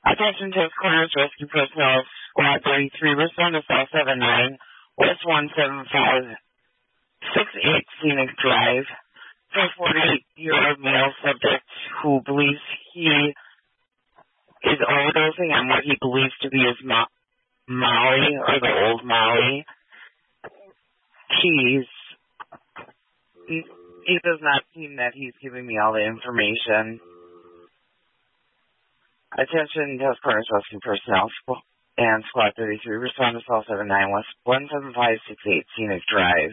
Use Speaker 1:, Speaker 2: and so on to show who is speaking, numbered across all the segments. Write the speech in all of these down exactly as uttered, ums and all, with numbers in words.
Speaker 1: Attention to Corners Rescue Personnel, Squad thirty-three, respond to South seven nine, West one seven five six eight Scenic Drive. For forty-eight-year-old male subject who believes he is overdosing on what he believes to be his mo- Molly, or the old Molly. He's, he, he does not seem that he's giving me all the information. Attention, Task Corners Rescue Personnel and Squad thirty-three, respond to South seven nine West one seven five six eight Scenic Drive.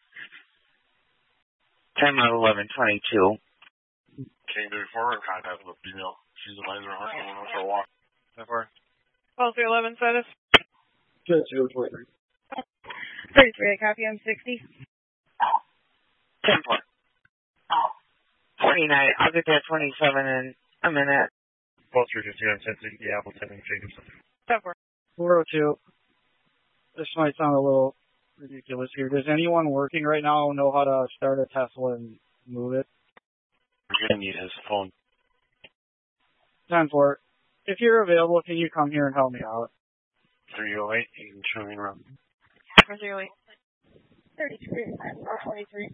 Speaker 1: Time at eleven twenty-two.
Speaker 2: King thirty-four in contact with a female. She's a visor on her phone for a walk. How far?
Speaker 3: twelve three eleven status.
Speaker 4: Good, zero twenty-three.
Speaker 3: thirty-three, I copy, I'm sixty.
Speaker 1: ten four. forty-nine, I'll get that twenty-seven in a minute.
Speaker 2: twelve three fifty-nine, ten sixty, Appleton and Jacobson.
Speaker 3: ten four.
Speaker 4: four oh two. This might sound a little ridiculous here. Does anyone working right now know how to start a Tesla and move it?
Speaker 2: We're going to need his phone.
Speaker 4: ten four. If you're available, can you come here and help me out?
Speaker 2: three oh eight, you can show me around.
Speaker 3: three oh eight. thirty-three, four twenty-three.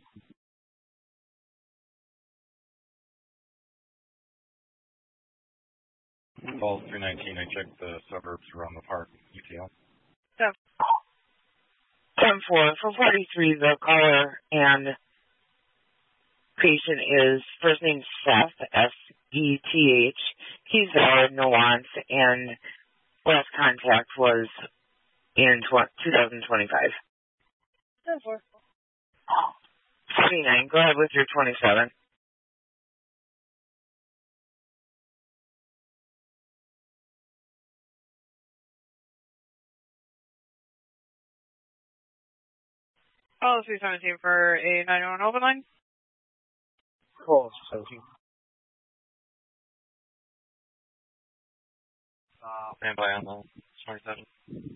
Speaker 2: Call three nineteen, I checked the suburbs around the park, E T L.
Speaker 1: ten four, for forty-three, the caller and patient is, first name Seth, S E T H. He's valid, no wants, and last contact was in twenty twenty-five.
Speaker 3: ten four.
Speaker 1: forty-nine, go ahead with your twenty-seven.
Speaker 3: Policy seventeen for a nine one open line.
Speaker 4: Call seventeen.
Speaker 2: Uh, stand by on the twenty-seven.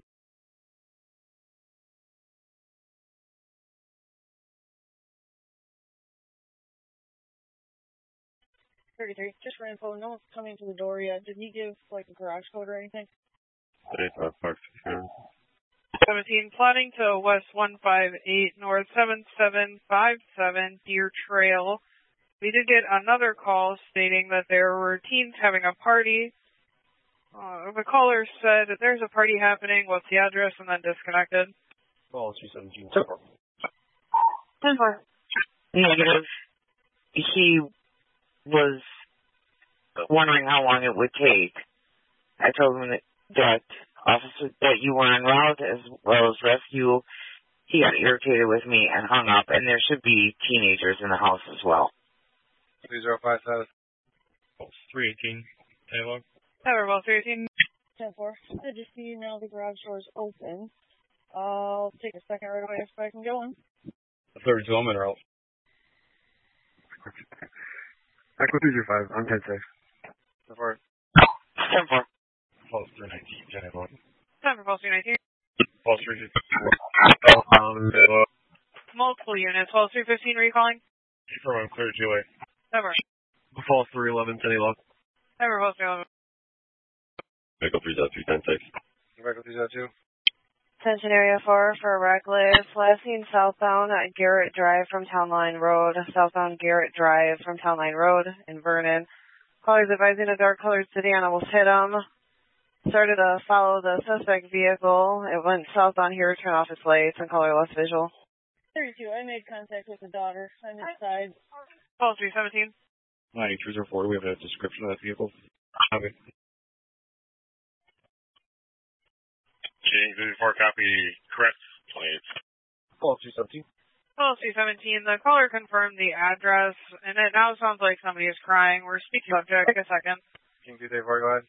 Speaker 3: thirty-three, just for info, no one's coming to the door yet. Did he give, like, a garage code or anything?
Speaker 2: thirty-five, Park Secure.
Speaker 3: seventeen, plotting to West one five eight North seven seven five seven Deer Trail. We did get another call stating that there were teens having a party. Uh, the caller said that there's a party happening, what's the address, and then disconnected.
Speaker 2: Call three seventeen.
Speaker 1: ten four. Negative. He was wondering how long it would take. I told him that, that officer that you were en route as well as rescue. He got irritated with me and hung up, and there should be teenagers in the house as well.
Speaker 2: three zero five seven. three eighteen. Taylor.
Speaker 3: Towerwell three eighteen. ten four. I just see now the garage door's open. I'll take a second right away if I can go in.
Speaker 2: thirty-two, I'm in route. Echo two zero five, I'm ten six. ten four.
Speaker 1: ten four.
Speaker 2: Pulse three nineteen, Jenny Lloyd.
Speaker 3: Time for Pulse three nineteen.
Speaker 2: Pulse three fifteen.
Speaker 3: Multiple units. Pulse three fifteen recalling.
Speaker 2: Confirm I'm clear, two eight.
Speaker 3: Never.
Speaker 2: Pulse three eleven, Jenny Lloyd.
Speaker 3: Never Pulse three eleven.
Speaker 2: Echo three zero two, ten six. Echo three zero two.
Speaker 5: Attention Area four for Reckless. Last seen southbound at Garrett Drive from Town Line Road. Southbound Garrett Drive from Town Line Road in Vernon. Callers advising a dark-colored sedan almost hit him. Started to follow the suspect vehicle. It went southbound here, turned off its lights, and caller lost visual.
Speaker 3: thirty-two, I made contact with the daughter. I'm inside. Call three seventeen.
Speaker 2: nine two zero four, do we have a description of that vehicle? Okay. King thirty-four, copy, correct, plates. Call two seventeen.
Speaker 3: Call three seventeen. The caller confirmed the address, and it now sounds like somebody is crying. We're speaking subject. Take a second.
Speaker 2: King two thirty-four, go ahead.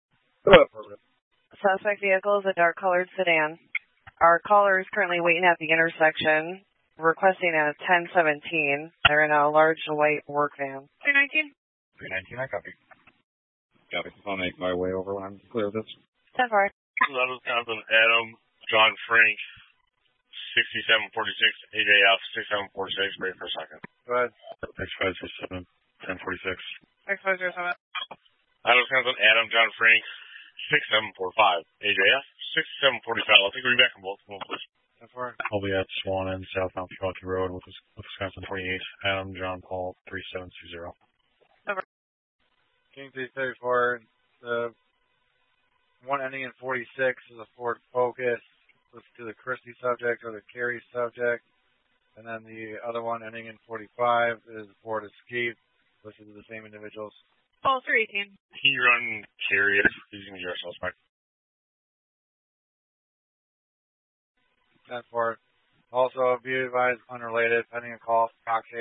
Speaker 5: Suspect vehicle is a dark-colored sedan. Our caller is currently waiting at the intersection, requesting a ten seventeen. They're in a large white work van.
Speaker 3: three nineteen.
Speaker 2: three nineteen, I copy. Copy. I'll make my way over when I'm clear of this.
Speaker 5: ten four.
Speaker 2: That was Compton, Adam, John Frank, sixty-seven forty-six, A J F, sixty-seven forty-six, wait for a second. Go ahead. X five six seven, ten forty-six.
Speaker 3: X five zero seven.
Speaker 2: That was Compton, Adam, John Frank, six seven four five. A J F, six seven four five. I'll take a read back on both of them, please.
Speaker 6: I'll be at Swan and southbound Pewaukee Road with Wisconsin twenty-eight. Adam, John Paul, three seven two zero.
Speaker 3: Over.
Speaker 4: King three thirty-four, the one ending in forty-six is a Ford Focus. Let's do the Christie subject or the Carey subject. And then the other one ending in forty-five is a Ford Escape. Listed to the same individuals.
Speaker 3: Call three eighteen.
Speaker 2: Can you run Carrier using the U S L spec?
Speaker 4: ten four. Also, be advised, unrelated, pending a call, Cox